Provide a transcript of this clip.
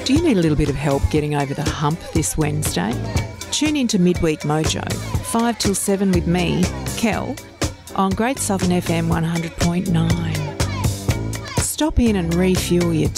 Do you need a little bit of help getting over the hump this Wednesday? Tune into Midweek Mojo, 5 till 7 with me, Kel, on Great Southern FM 100.9. Stop in and refuel your